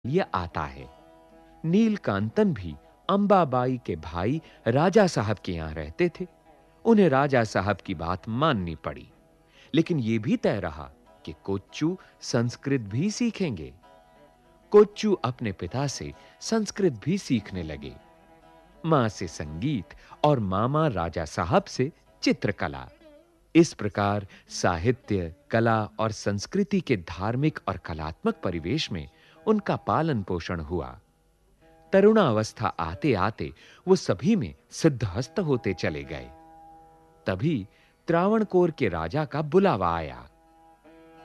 लिए आता है। नीलकांतन भी अंबाबाई के भाई राजा साहब के यहां रहते थे। उन्हें राजा साहब की बात माननी पड़ी, लेकिन यह भी तय रहा कि कोच्चू संस्कृत भी सीखेंगे। कोच्चू अपने पिता से संस्कृत भी सीखने लगे, मां से संगीत और मामा राजा साहब से चित्रकला। इस प्रकार साहित्य, कला और संस्कृति के धार्मिक और कलात्मक परिवेश में उनका पालन पोषण हुआ। तरुणावस्था आते-आते वो सभी में सिद्धहस्त होते चले गए। तभी त्रावणकोर के राजा का बुलावा आया